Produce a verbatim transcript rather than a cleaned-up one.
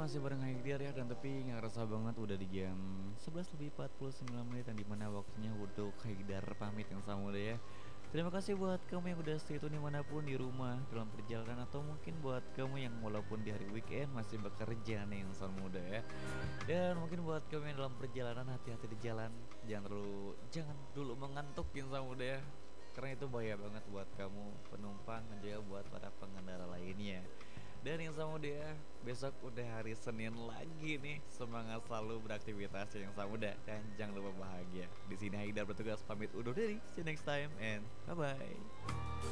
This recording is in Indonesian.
masih bareng Haidar ya, dan tapi nggak kerasa banget udah di jam sebelas lebih empat puluh sembilan menit, yang dimana waktunya untuk Haidar pamit yang sama udah ya. Terima kasih buat kamu yang udah stay tune dimanapun, di rumah, dalam perjalanan, atau mungkin buat kamu yang walaupun di hari weekend masih bekerja nih yang sama muda ya. Dan mungkin buat kamu yang dalam perjalanan, hati-hati di jalan, jangan terlalu jangan dulu mengantuk yang sama muda ya, karena itu bahaya banget buat kamu penumpang dan juga buat para pengendara lainnya. Dan yang sama dia, besok udah hari Senin lagi nih. Semangat selalu beraktivitas yang sama muda, dan jangan lupa bahagia. Di sini Haidar bertugas pamit undur diri. See you next time and bye bye.